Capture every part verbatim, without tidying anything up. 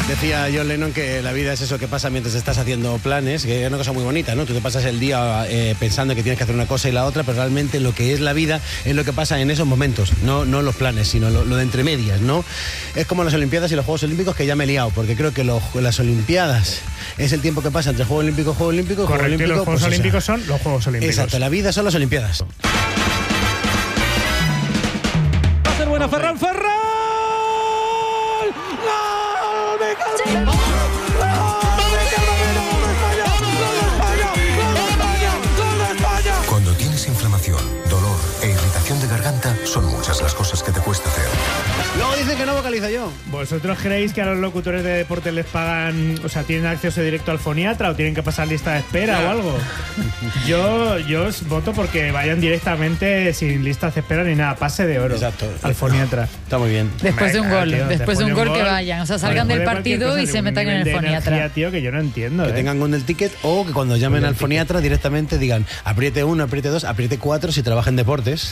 Decía John Lennon que la vida es eso que pasa mientras estás haciendo planes, que es una cosa muy bonita, ¿no? Tú te pasas el día eh, pensando que tienes que hacer una cosa y la otra, pero realmente lo que es la vida es lo que pasa en esos momentos, no, no los planes, sino lo, lo de entre medias, ¿no? Es como las Olimpiadas y los Juegos Olímpicos, que ya me he liado, porque creo que los, las Olimpiadas es el tiempo que pasa entre Juegos Olímpicos y Juegos Olímpicos. Correcto, Juego y los Juegos pues, Olímpicos o sea, son los Juegos Olímpicos. Exacto, la vida son las Olimpiadas. Va a ser buena Ferran, Ferran. ¡Gol! ¡Me cago en... Cuando tienes inflamación, dolor e irritación de garganta, son muchas las cosas que te cuesta hacer. Luego dice que no vocaliza yo. ¿Vosotros creéis que a los locutores de deporte les pagan, o sea, tienen acceso directo al foniatra o tienen que pasar lista de espera o algo? Yo, yo os voto porque vayan directamente sin listas de espera ni nada, pase de oro. Exacto. Al foniatra. Está muy bien. Después de un Venga, gol, tío, después de un gol, gol que vayan, o sea, salgan del partido y se metan en el foniatra. Energía, tío, que yo no entiendo. Que ¿eh? tengan con el ticket o que cuando llamen al foniatra directamente digan apriete uno, apriete dos, apriete cuatro si trabaja en deportes.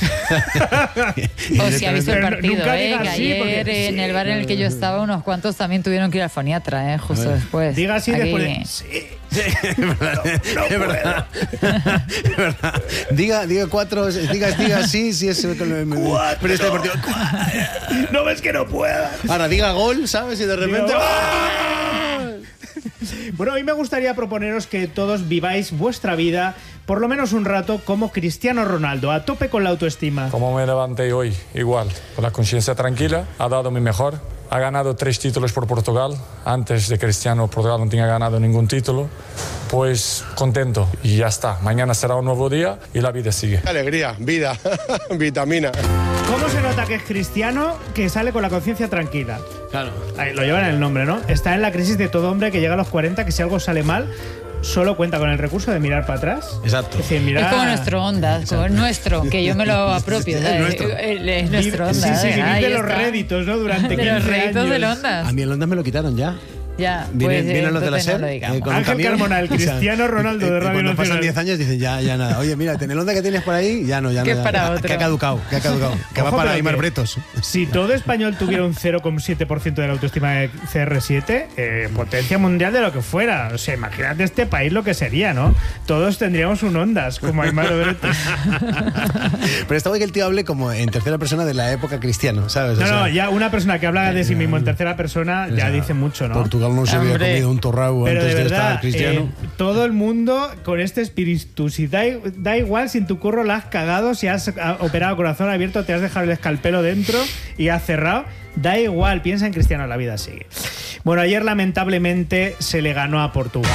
O si ha visto el Pero partido, nunca ¿eh? diga Que así, ayer porque- en el bar en el que yo estaba, unos cuantos también tuvieron que ir al foniatra, ¿eh? Justo después. Diga así Aquí. después de... Sí. Es verdad, es verdad. Es verdad. Diga, diga cuatro, diga, diga sí, sí es el pero este deportivo. No ves que no puedas. Ahora diga gol, ¿sabes? Y de repente. Diga, ¡ah! Bueno, hoy me gustaría proponeros que todos viváis vuestra vida, por lo menos un rato, como Cristiano Ronaldo, a tope con la autoestima. Como me levanté hoy, igual, con la conciencia tranquila, ha dado mi mejor, ha ganado tres títulos por Portugal, antes de Cristiano Portugal no tenía ganado ningún título, pues contento y ya está, mañana será un nuevo día y la vida sigue. Alegría, vida, vitamina. ¿Cómo se nota que es Cristiano que sale con la conciencia tranquila? Claro. Ahí, lo llevan en el nombre, ¿no? Está en la crisis de todo hombre que llega a los cuarenta, que si algo sale mal, solo cuenta con el recurso de mirar para atrás. Exacto. Es decir, mirar... Es como nuestro Onda, como nuestro, que yo me lo apropio. Es ¿sabes? nuestro. Es, es nuestro Sí, Onda. sí, ¿eh? vivir Ahí de los está. réditos, ¿no? Durante De quince los réditos años. del Onda. A mí el Honda me lo quitaron ya. Ya, Vienen, pues, vienen los de la entonces SER. no lo digamos. eh, con un Ángel camión. Carmona, el Cristiano Ronaldo de eh, Radio Cuando pasan Nacional. diez años dicen ya, ya nada. Oye, mira, en el Honda que tienes por ahí, ya no, ya no. Que es ya, para ya, otro. Que ha caducado, que ha caducado. Que va Ojo, para pero Aymar que- Bretos. Si todo español tuviera un cero coma siete por ciento de la autoestima de C R siete, eh, potencia mundial de lo que fuera. O sea, imagínate este país lo que sería, ¿no? Todos tendríamos un Ondas, como Aymar Bretos. Pero está guay que el tío hable como en tercera persona de la época cristiano, ¿sabes? O No, sea, no, ya una persona que habla de sí mismo en tercera persona ya dice mucho, ¿no? Portugal no se había Hombre. comido un torrao Pero antes de de, verdad, estar cristiano. eh, todo el mundo con este espíritu. Si da, da igual si en tu curro la has cagado, si has ah, operado a corazón abierto, te has dejado el escalpelo dentro y has cerrado. Da igual, piensa en Cristiano, la vida sigue. Bueno, ayer lamentablemente se le ganó a Portugal.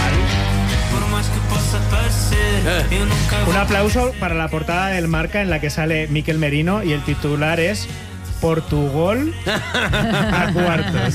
Un aplauso para la portada del Marca en la que sale Mikel Merino y el titular es Portugal a cuartos.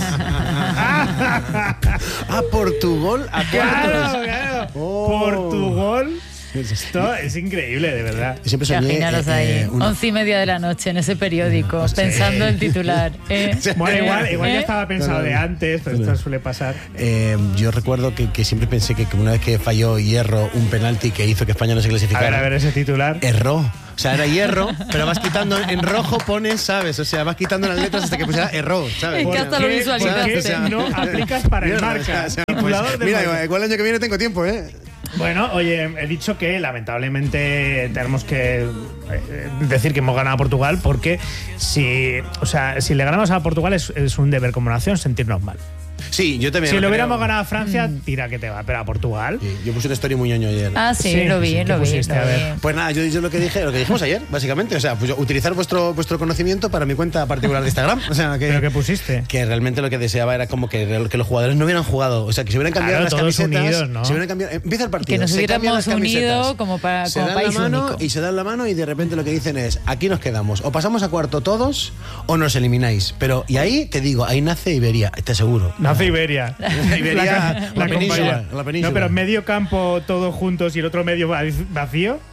Ah, Portugal a Claro, cuartos. claro. Oh. Portugal. Esto es increíble, de verdad. Yo siempre soñé, Imaginaros eh, ahí, eh, una- once y media de la noche en ese periódico, pensando el titular. ¿eh? Bueno, igual, igual ya ¿Eh? estaba pensado de antes, pero esto suele pasar. Eh, yo recuerdo que, que siempre pensé que, que una vez que falló Hierro un penalti que hizo que España no se A clasificara, ver, a ver ese titular. erró. O sea, era Hierro, pero vas quitando en rojo pones, ¿sabes? O sea, vas quitando las letras hasta que pusiera erró, ¿sabes? Es que hasta lo ¿Por qué- visualizaste. ¿Por qué O sea, no aplicas para el Mierda, Marca? o sea, pues, Titulador del mira, Marca. igual, igual el año que viene tengo tiempo, ¿eh? Bueno, oye, he dicho que lamentablemente tenemos que eh, decir que hemos ganado a Portugal porque si, o sea, si le ganamos a Portugal es, es un deber como nación sentirnos mal. Sí, yo también. Si lo lo creo. hubiéramos ganado a Francia, tira que te va, pero a Portugal. Sí, yo puse una story muy ñoño ayer. Ah, sí, Sí, lo vi, sí, ¿qué lo vi. pusiste? lo A ver. vi. Pues nada, yo, yo lo que dije, lo que dijimos ayer, básicamente. O sea, pues yo, utilizar vuestro, vuestro conocimiento para mi cuenta particular de Instagram. O sea, que, ¿Pero qué pusiste? que realmente lo que deseaba era como que, que los jugadores no hubieran jugado. O sea, que se hubieran cambiado Claro, las todos camisetas. unidos, ¿no? Se hubieran cambiado. Empieza el partido. Que nos se cambian hubiéramos las camisetas, unido como, para, se como dan país la mano único. y se dan la mano y de repente lo que dicen es: aquí nos quedamos. O pasamos a cuarto todos o nos elimináis. Pero, y ahí te digo, ahí nace Iberia, te aseguro. Nace Iberia. Iberia, la compañía. península, la península. No, pero medio campo todos juntos y el otro medio va- vacío.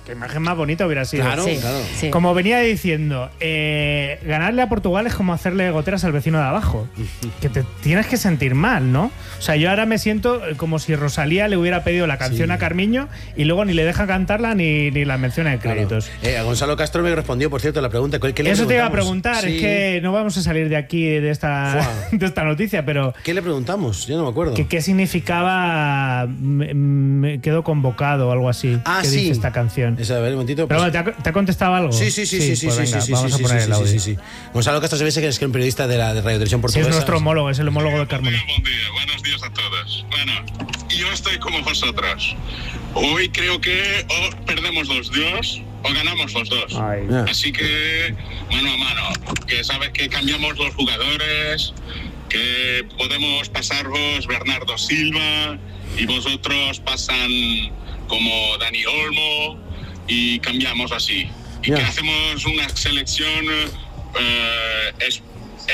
Qué imagen más bonita hubiera sido. Claro, Sí, claro. sí. Como venía diciendo, eh, ganarle a Portugal es como hacerle goteras al vecino de abajo. Que te tienes que sentir mal, ¿no? O sea, yo ahora me siento como si Rosalía le hubiera pedido la canción Sí. a Carmiño y luego ni le deja cantarla ni, ni la menciona en créditos. Claro. Eh, a Gonzalo Castro me respondió, por cierto, la pregunta. ¿Qué le Eso te iba a preguntamos? preguntar, Sí. es que no vamos a salir de aquí de esta, Fua. de esta noticia, pero ¿Qué le preguntamos? Yo no me acuerdo. que, ¿qué significaba me, me quedo convocado o algo así? Ah, que sí. dice esta canción. Esa, a ver, un momentito. Pero pues- bueno, ¿te ha, te ha contestado algo? Sí, sí, sí, sí, sí, pues sí, venga, sí, sí, vamos sí, a poner sí, el audio. sí, sí, sí. Gonzalo Castro se ve que es que es un periodista de la de Radio Televisión Sí, Portuguesa. es nuestro homólogo, es el homólogo de Carmona. Buen día, buenos días a todos. Bueno, yo estoy como vosotros. Hoy creo que o perdemos los dos o ganamos los dos. Ay. Ya. Así que mano a mano, que sabes que cambiamos los jugadores, que podemos pasaros Bernardo Silva y vosotros pasan como Dani Olmo y cambiamos así. Y Ya. que hacemos una selección eh, es,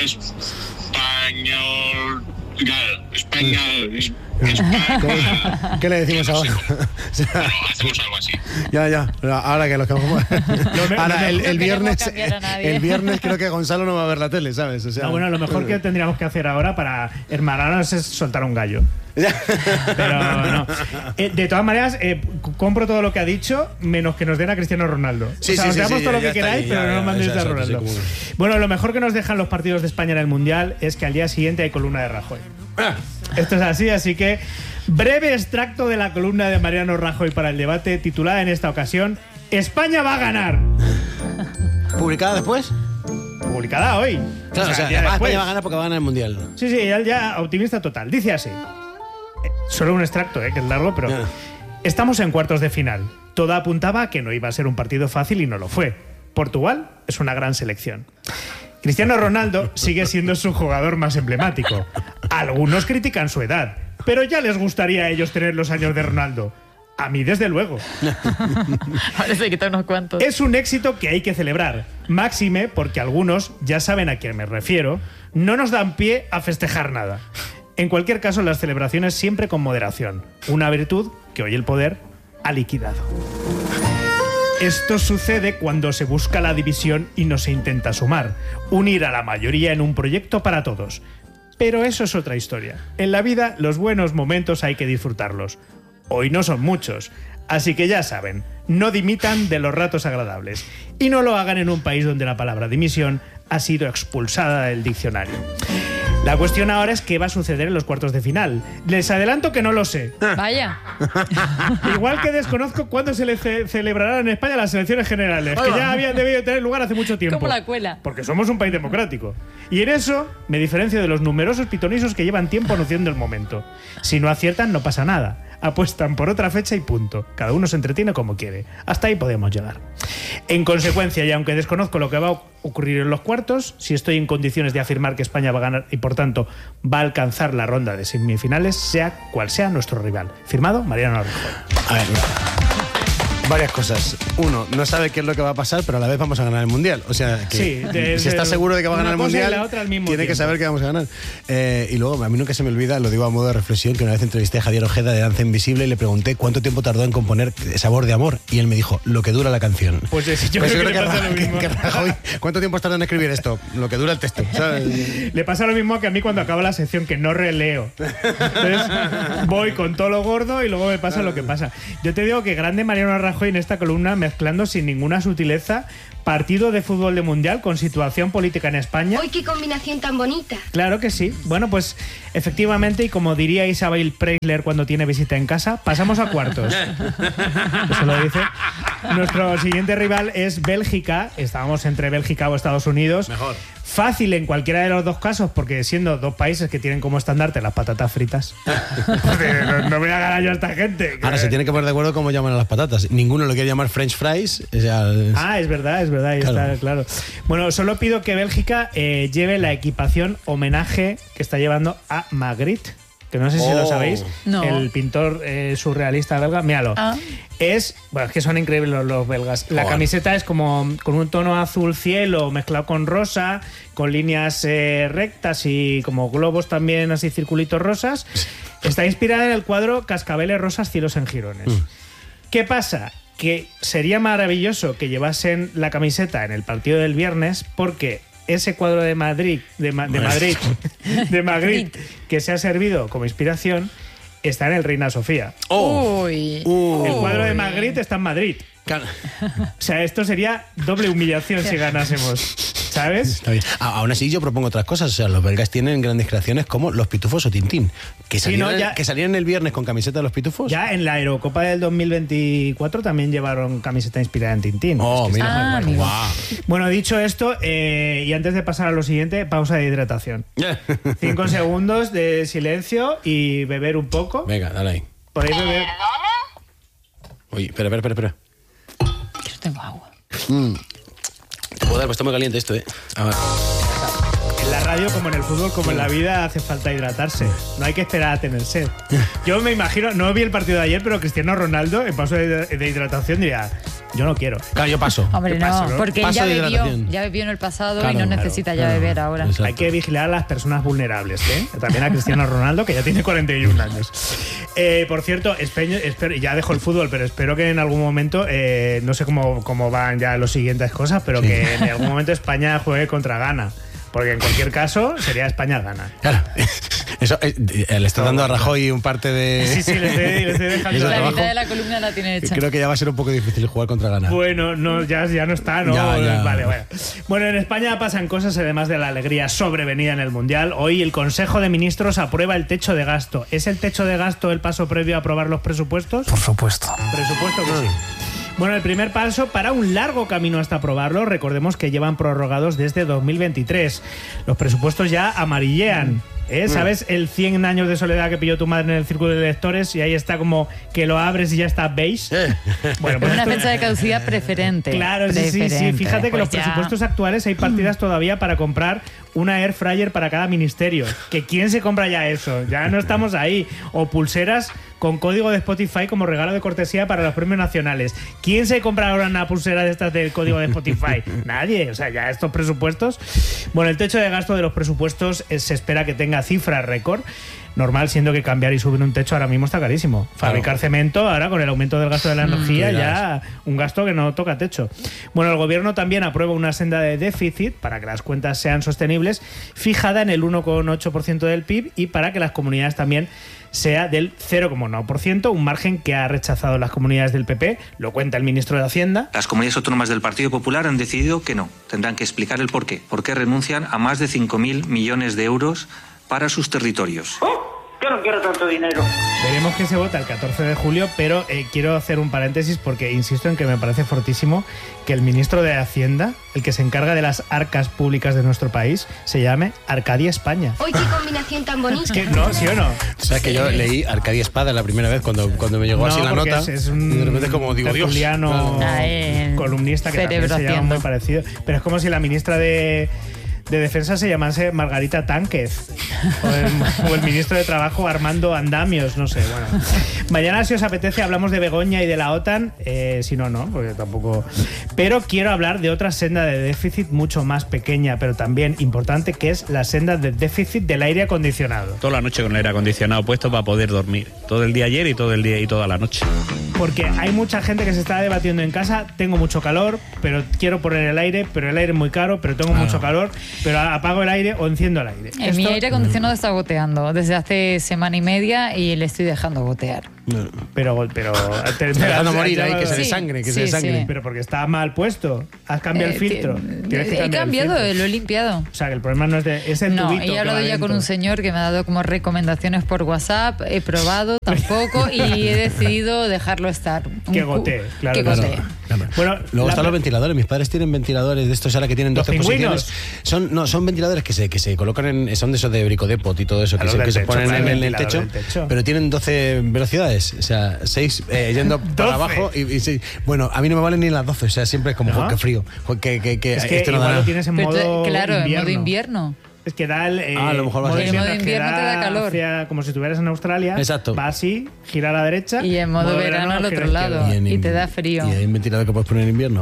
español, gal, español, es- español. ¿Qué le decimos Que no ahora? sé. Bueno, hacemos algo así. Ya, ya. Ahora que los que vamos. Ahora, el, el No viernes. queremos cambiar a nadie. El viernes creo que Gonzalo no va a ver la tele, ¿sabes? O sea, No, bueno, lo mejor que tendríamos que hacer ahora para hermanarnos es soltar un gallo. Pero no. Eh, de todas maneras, eh, c- compro todo lo que ha dicho, menos que nos den a Cristiano Ronaldo. Sí, o sea, sí, os sí, damos sí, todo ya lo que está queráis, ahí, pero ya, no nos ya, mandéis a exacto, Ronaldo. sí, como- Bueno, lo mejor que nos dejan los partidos de España en el Mundial es que al día siguiente hay columna de Rajoy. Esto es así, así que breve extracto de la columna de Mariano Rajoy para el debate, titulada en esta ocasión España va a ganar. ¿Publicada después? Publicada hoy. Claro, o sea, el día además después. España va a ganar porque va a ganar el mundial. Sí, sí, él ya optimista total. Dice así. Eh, Solo un extracto, eh, que es largo, pero... Ya. Estamos en cuartos de final. Todo apuntaba a que no iba a ser un partido fácil y no lo fue. Portugal es una gran selección. Cristiano Ronaldo sigue siendo su jugador más emblemático. Algunos critican su edad, pero ya les gustaría a ellos tener los años de Ronaldo. A mí, desde luego. Parece que te unos cuantos. Es un éxito que hay que celebrar. Máxime porque algunos, ya saben a quién me refiero, no nos dan pie a festejar nada. En cualquier caso, las celebraciones siempre con moderación. Una virtud que hoy el poder ha liquidado. Esto sucede cuando se busca la división y no se intenta sumar. Unir a la mayoría en un proyecto para todos. Pero eso es otra historia. En la vida, los buenos momentos hay que disfrutarlos. Hoy no son muchos. Así que ya saben, no dimitan de los ratos agradables. Y no lo hagan en un país donde la palabra dimisión ha sido expulsada del diccionario. La cuestión ahora es qué va a suceder en los cuartos de final. Les adelanto que no lo sé. Vaya. Igual que desconozco cuándo se le ce- celebrarán en España las elecciones generales, que ya habían debido tener lugar hace mucho tiempo. Como la cuela. Porque somos un país democrático. Y en eso me diferencio de los numerosos pitonisos que llevan tiempo anunciando el momento. Si no aciertan, no pasa nada. Apuestan por otra fecha y punto. Cada uno se entretiene como quiere. Hasta ahí podemos llegar. En consecuencia, y aunque desconozco lo que va a ocurrir en los cuartos, si estoy en condiciones de afirmar que España va a ganar y por tanto va a alcanzar la ronda de semifinales, sea cual sea nuestro rival. Firmado, Mariano Rajoy. A ver, varias cosas. Uno, no sabe qué es lo que va a pasar, pero a la vez vamos a ganar el mundial. O sea, que Sí, de- si de- está seguro de que va a una ganar el cosa y mundial, la otra al mismo tiene que tiempo. saber que vamos a ganar. Eh, y luego, a mí nunca se me olvida, lo digo a modo de reflexión, que una vez entrevisté a Javier Ojeda de Danza Invisible y le pregunté cuánto tiempo tardó en componer Sabor de Amor. Y él me dijo, lo que dura la canción. Pues eh, yo Pues creo que le pasa Ra- lo mismo. que Rajoy, ¿cuánto tiempo has tardado en escribir esto? Lo que dura el texto, ¿sabes? Le pasa lo mismo que a mí cuando acaba la sección, que no releo. Entonces voy con todo lo gordo y luego me pasa lo que pasa. Yo te digo que grande Mariano Rajoy en esta columna, mezclando sin ninguna sutileza partido de fútbol de mundial con situación política en España. ¡Uy, qué combinación tan bonita! Claro que sí. Bueno, pues efectivamente, y como diría Isabel Preisler cuando tiene visita en casa, pasamos a cuartos. Eso lo dice. Nuestro siguiente rival es Bélgica. Estábamos entre Bélgica o Estados Unidos. Mejor. Fácil en cualquiera de los dos casos, porque siendo dos países que tienen como estandarte las patatas fritas. Pues, no, no voy a ganar yo a esta gente. Ahora se tiene que poner de acuerdo cómo llaman a las patatas. Ninguno lo quiere llamar French fries. O sea, es- Ah, es verdad, es verdad, ahí Claro. está, claro. Bueno, solo pido que Bélgica eh, lleve la equipación homenaje que está llevando a Magritte, que no sé si Oh. lo sabéis, No. el pintor eh, surrealista belga. Míralo. Ah. Es, bueno, es que son increíbles los, los belgas. La Joder. camiseta es como con un tono azul cielo mezclado con rosa, con líneas eh, rectas y como globos también así circulitos rosas. Está inspirada en el cuadro Cascabeles rosas, cielos en jirones. ¿Qué pasa? que sería maravilloso que llevasen la camiseta en el partido del viernes porque ese cuadro de Madrid, de, Ma- de Madrid, de Madrid, que se ha servido como inspiración, está en el Reina Sofía. Oh. Uy. Uh. El cuadro de Madrid está en Madrid. O sea, esto sería doble humillación si ganásemos, ¿sabes? Está bien. A- aún así yo propongo otras cosas. O sea, los belgas tienen grandes creaciones como los Pitufos o Tintín. Que Sí, salían, no, ya- que salían el viernes con camiseta de los Pitufos. Ya en la Aerocopa del dos mil veinticuatro también llevaron camiseta inspirada en Tintín. Oh, Es que mira. está muy Ah, bueno. amigo. Guau. Bueno, dicho esto, eh, y antes de pasar a lo siguiente, pausa de hidratación. Cinco segundos de silencio y beber un poco. Venga, dale ahí. Podéis beber. Oye, espera, espera, espera. espera. Que no tengo agua. Mm. Te puedo dar, pues está muy caliente esto, ¿eh? A ver. En la radio, como en el fútbol, como en la vida, hace falta hidratarse. No hay que esperar a tener sed. Yo me imagino, no vi el partido de ayer, pero Cristiano Ronaldo, en paso de, de hidratación, diría: yo no quiero. Claro, yo paso. Hombre, ¿Qué no, pasa, no? porque él Paso ya de bebió, hidratación. ya bebió en el pasado Claro, y no claro, necesita ya claro. beber ahora. Exacto. Hay que vigilar a las personas vulnerables, ¿eh? También a Cristiano Ronaldo, que ya tiene cuarenta y un años. Eh, por cierto, espero, espero, ya dejo el fútbol, pero espero que en algún momento, eh, no sé cómo, cómo van ya las siguientes cosas, pero Sí. que en algún momento España juegue contra Ghana. Porque en cualquier caso sería España-Ghana. Claro. Eso, eh, le está dando a Rajoy un parte de. Sí, sí, le estoy, le estoy dejando Eso La trabajo. mitad de la columna la tiene hecha. Creo que ya va a ser un poco difícil jugar contra Ghana. Bueno, no, ya, ya no está, ¿no? Ya, ya. Vale, bueno. Bueno, en España pasan cosas además de la alegría sobrevenida en el Mundial. Hoy el Consejo de Ministros aprueba el techo de gasto. ¿Es el techo de gasto el paso previo a aprobar los presupuestos? Por supuesto. Presupuesto que sí. Bueno, el primer paso para un largo camino hasta aprobarlo. Recordemos que llevan prorrogados desde dos mil veintitrés. Los presupuestos ya amarillean. ¿Eh? ¿Sabes el cien años de soledad que pilló tu madre en el círculo de lectores? Y ahí está como que lo abres y ya está beige. Bueno, pues Una esto- fecha de caducidad preferente. Claro, sí, sí, sí. Preferente. Fíjate que Pues los ya. presupuestos actuales hay partidas todavía para comprar una air fryer para cada ministerio. ¿Que quién se compra ya eso? Ya no estamos ahí. O pulseras con código de Spotify como regalo de cortesía para los premios nacionales. ¿Quién se compra ahora una pulsera de estas del código de Spotify? Nadie. O sea, ya estos presupuestos. Bueno, el techo de gasto de los presupuestos eh, se espera que tenga cifras récord. Normal, siendo que cambiar y subir un techo ahora mismo está carísimo. Fabricar cemento, ahora con el aumento del gasto de la energía, ya un gasto que no toca techo. Bueno, el gobierno también aprueba una senda de déficit para que las cuentas sean sostenibles, fijada en el uno coma ocho por ciento del P I B y para que las comunidades también sea del cero coma uno por ciento, un margen que ha rechazado las comunidades del P P, lo cuenta el ministro de Hacienda. Las comunidades autónomas del Partido Popular han decidido que no. Tendrán que explicar el porqué. ¿Por qué renuncian a más de cinco mil millones de euros para sus territorios? Yo no quiero tanto dinero. Veremos que se vota el catorce de julio, pero eh, quiero hacer un paréntesis porque insisto en que me parece fortísimo que el ministro de Hacienda, el que se encarga de las arcas públicas de nuestro país, se llame Arcadia España. ¡Uy, qué combinación tan bonita! Es que no, ¿sí o no? O sea, que yo leí Arcadia Espada la primera vez cuando, cuando me llegó No, así la porque nota. Es, es un y de repente es como digo, Dios. tertuliano, Claro. Ah, el columnista que también cerebro se llama haciendo. muy parecido. Pero es como si la ministra de, de Defensa se llamase Margarita Tánquez. O el, o el ministro de Trabajo Armando Andamios, no sé. Bueno. Mañana, si os apetece, hablamos de Begoña y de la OTAN. Eh, si no, no, porque tampoco. Pero quiero hablar de otra senda de déficit mucho más pequeña, pero también importante, que es la senda de déficit del aire acondicionado. Toda la noche con el aire acondicionado puesto para poder dormir. Todo el día ayer y todo el día y toda la noche. Porque hay mucha gente que se está debatiendo en casa, tengo mucho calor, pero quiero poner el aire, pero el aire es muy caro, pero tengo Claro. mucho calor, pero apago el aire o enciendo el aire. En mi Esto- aire acondicionado está goteando desde hace semana y media y le estoy dejando gotear. Pero, pero te, Está dejando morir ahí, que se Sí, desangre, que se sí, desangre. sí. Pero porque está mal puesto. Has cambiado Eh, el filtro. ti- Tienes que He cambiar el cambiado, filtro. lo he limpiado. O sea, que el problema no es de. Es el No, tubito y he que hablado va ya con dentro. un señor que me ha dado como recomendaciones por WhatsApp, he probado tampoco y he decido dejarlo estar. Un Que cu- gotee, claro. Que claro. gotee. Bueno, Luego la- están los ventiladores. Mis padres tienen ventiladores de estos ahora que tienen ¿Los doce pingüinos? posiciones. Son, no, son ventiladores que se, que se colocan en. Son de esos de Bricodepot y todo eso, que, Claro, se, del que se techo, ponen claro, en, el- en el ventilador techo, del techo. pero tienen doce velocidades. O sea, seis eh, yendo doce. para abajo y, y seis. Bueno, a mí no me valen ni las doce. O sea, siempre es como, ¿No? "Jo, qué frío. Jo, que, que, que Es que esto no da igual lo nada". tienes en Pero tú- modo claro, en invierno. modo invierno. Es que da el. eh, Ah, a lo mejor va a ser modo así. En modo que invierno te da calor. hacia- como si estuvieras en Australia. Exacto. Va así, gira a la derecha. Y en modo verano al gira otro a la izquierda. lado. en y in- te da frío. Y hay un ventilador que puedes poner en invierno.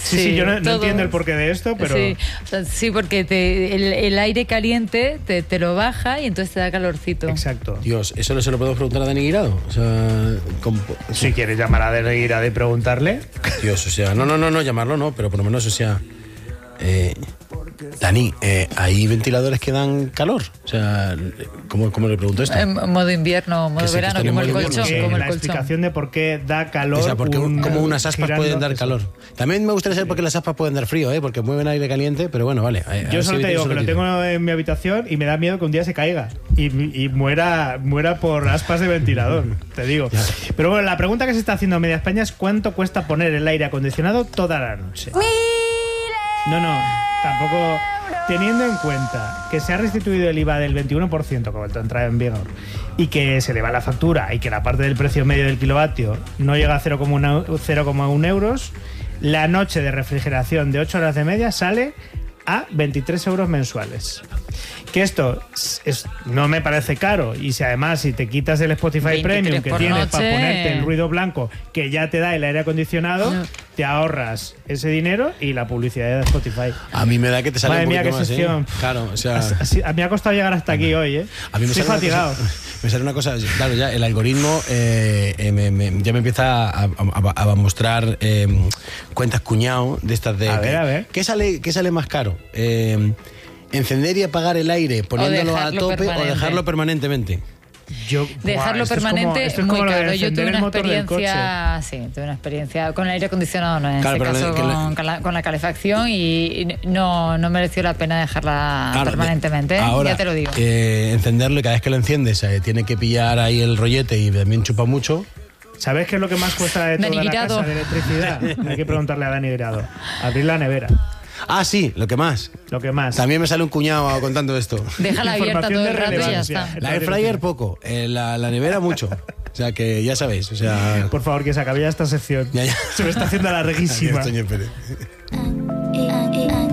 Sí, sí, yo no, no entiendo el porqué de esto, pero... Sí, o sea, sí porque te, el, el aire caliente te, te lo baja y entonces te da calorcito. Exacto. Dios, ¿eso no se lo podemos preguntar a Dani Guirado? O sea, ¿cómo? Si quieres llamar a Dani Guirado y preguntarle... Dios, o sea, no, no, no, no, llamarlo no, pero por lo menos, o sea... Eh, Dani, eh, ¿hay ventiladores que dan calor? O sea, ¿cómo, cómo le pregunto esto? En modo invierno, modo sí, verano, que como el invierno, colchón. sí. Como el la colchón. explicación de por qué da calor... O sea, porque un, como unas aspas girando, pueden dar eso. calor. También me gustaría saber por qué las aspas pueden dar frío, ¿eh? Porque mueven aire caliente, pero bueno, vale. A, a Yo solo sí, te digo eso que lo digo. tengo en mi habitación y me da miedo que un día se caiga y, y muera, muera por aspas de ventilador, te digo. Pero bueno, la pregunta que se está haciendo en Media España es ¿cuánto cuesta poner el aire acondicionado toda la noche? No, no, tampoco... Teniendo en cuenta que se ha restituido el I V A del veintiuno por ciento como entrada en vigor y que se le va la factura y que la parte del precio medio del kilovatio no llega a cero coma uno euros, la noche de refrigeración de ocho horas de media sale a veintitrés euros mensuales. Que esto es, es, no me parece caro y si además si te quitas el Spotify Premium que tienes noche. para ponerte el ruido blanco que ya te da el aire acondicionado, no. te ahorras ese dinero y la publicidad de Spotify. A mí me da que te sale Madre un mía, poquito qué más, sección. ¿eh? Claro, o sea... Así, a mí me ha costado llegar hasta aquí hoy, ¿eh? A mí me Estoy sale fatigado. Una cosa, me sale una cosa, claro, ya el algoritmo eh, eh, me, me, ya me empieza a, a, a mostrar eh, cuentas cuñado de estas de... A ver, a ver. ¿Qué sale, qué sale más caro? Eh, ¿Encender y apagar el aire poniéndolo a tope permanente. o dejarlo permanentemente? Yo, dejarlo buah, permanente es como, muy caro. Yo tuve una experiencia, sí, tuve una experiencia con el aire acondicionado, no en claro, este caso con, con, con, la, con la calefacción y no, no mereció la pena dejarla claro, permanentemente. Ahora, ya te lo digo. Eh, encenderlo y cada vez que lo enciendes eh, tiene que pillar ahí el rollete y también chupa mucho. ¿Sabes qué es lo que más cuesta de toda Dani la Guirado. casa de electricidad? Hay que preguntarle a Dani Guirado. Abrir la nevera. Ah, sí, lo que más. Lo que más. También me sale un cuñado contando esto. Déjala abierta todo el rato y ya está. La air fryer poco, eh, la, la nevera mucho. O sea que ya sabéis, o sea... Por favor, que se acabe ya esta sección. Ya, ya. Se me está haciendo la reguísima. Adiós, señor Pérez.